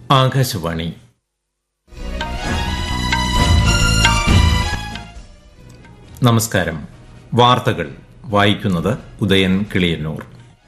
ആകാശവാണി. നമസ്കാരം. വാർത്തകൾ വായിക്കുന്നത് ഉദയൻ കിളിയന്നൂർ.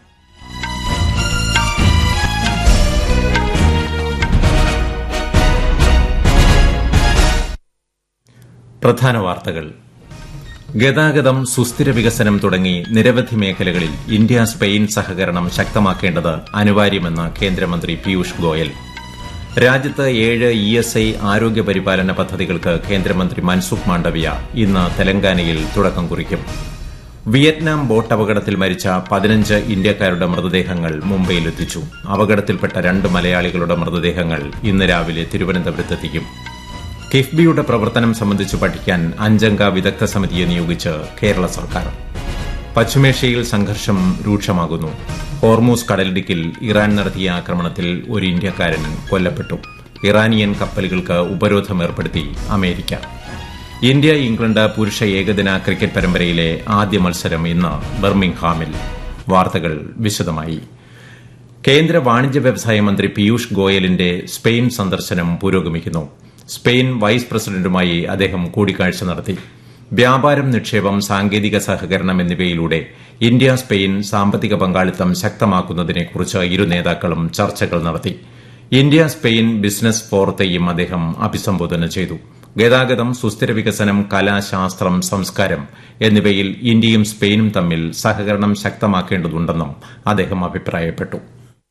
പ്രധാന വാർത്തകൾ. ഗതാഗതം, സുസ്ഥിര വികസനം തുടങ്ങി നിരവധി മേഖലകളിൽ ഇന്ത്യ സ്പെയിൻ സഹകരണം ശക്തമാക്കേണ്ടത് അനിവാര്യമെന്ന് കേന്ദ്രമന്ത്രി പീയൂഷ് ഗോയൽ. രാജ്യത്ത് 7 ESI ആരോഗ്യ പരിപാലന പദ്ധതികൾക്ക് കേന്ദ്രമന്ത്രി മൻസുഖ് മാണ്ഡവ്യ ഇന്ന് തെലങ്കാനയിൽ തുടക്കം കുറിക്കും. വിയറ്റ്നാം ബോട്ട് അപകടത്തിൽ മരിച്ച 15 ഇന്ത്യക്കാരുടെ മൃതദേഹങ്ങൾ മുംബൈയിലെത്തിച്ചു. അപകടത്തിൽപ്പെട്ട 2 മലയാളികളുടെ മൃതദേഹങ്ങൾ ഇന്ന് രാവിലെ തിരുവനന്തപുരത്തെത്തിക്കും. കിഫ്ബിയുടെ പ്രവർത്തനം സംബന്ധിച്ച് പഠിക്കാൻ 5-അംഗ വിദഗ്ധ സമിതിയെ നിയോഗിച്ച് കേരള സർക്കാർ. പശ്ചിമേഷ്യയിൽ സംഘർഷം രൂക്ഷമാകുന്നു. ഹോർമൂസ് കടലിടുക്കിൽ ഇറാൻ നടത്തിയ ആക്രമണത്തിൽ ഒരു ഇന്ത്യക്കാരൻ കൊല്ലപ്പെട്ടു. ഇറാനിയൻ കപ്പലുകൾക്ക് ഉപരോധം ഏർപ്പെടുത്തി അമേരിക്ക. ഇന്ത്യ ഇംഗ്ലണ്ട് പുരുഷ ഏകദിന ക്രിക്കറ്റ് പരമ്പരയിലെ ആദ്യ മത്സരം ഇന്ന് ബർമിംഗ്ഹാമിൽ. വാർത്തകൾ വിശദമായി. കേന്ദ്ര വാണിജ്യ വ്യവസായ മന്ത്രി പീയൂഷ് ഗോയലിന്റെ സ്പെയിൻ സന്ദർശനം പുരോഗമിക്കുന്നു. സ്പെയിൻ വൈസ് പ്രസിഡന്റുമായി അദ്ദേഹം കൂടിക്കാഴ്ച നടത്തി. വ്യാപാരം, നിക്ഷേപം, സാങ്കേതിക സഹകരണം എന്നിവയിലൂടെ ഇന്ത്യ സ്പെയിൻ സാമ്പത്തിക പങ്കാളിത്തം ശക്തമാക്കുന്നതിനെക്കുറിച്ച് ഇരു നേതാക്കളും ചർച്ചകൾ നടത്തി. ഇന്ത്യ സ്പെയിൻ ബിസിനസ് ഫോറത്തെയും അദ്ദേഹം അഭിസംബോധന ചെയ്തു. ഗതാഗതം, സുസ്ഥിര വികസനം, കല, ശാസ്ത്രം, സംസ്കാരം എന്നിവയിൽ ഇന്ത്യയും സ്പെയിനും തമ്മിൽ സഹകരണം ശക്തമാക്കേണ്ടതുണ്ടെന്നും അദ്ദേഹം അഭിപ്രായപ്പെട്ടു.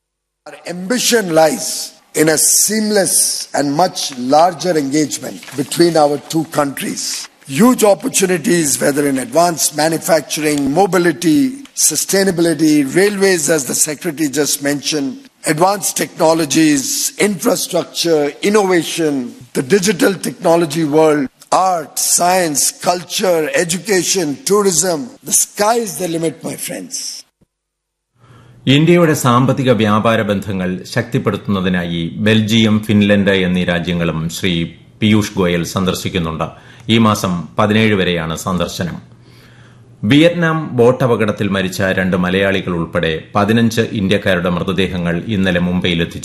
In a seamless and much larger engagement between our two countries. Huge opportunities, whether in advanced manufacturing, mobility, sustainability, railways, as the Secretary just mentioned, advanced technologies, infrastructure, innovation, the digital technology world, art, science, culture, education, tourism. The sky is the limit, my friends. ഇന്ത്യയുടെ സാമ്പത്തിക വ്യാപാര ബന്ധങ്ങൾ ശക്തിപ്പെടുത്തുന്നതിനായി Belgium, Finland എന്നീ രാജ്യങ്ങളും ശ്രീ പീയൂഷ് ഗോയൽ സന്ദർശിക്കുന്നുണ്ട്. ഈ മാസം 17 വരെയാണ് സന്ദർശനം. വിയറ്റ്നാം ബോട്ട് അപകടത്തിൽ മരിച്ച 2 മലയാളികൾ ഉൾപ്പെടെ 15 ഇന്ത്യക്കാരുടെ മൃതദേഹങ്ങൾ ഇന്നലെ മുംബൈയിലെത്തിച്ചു.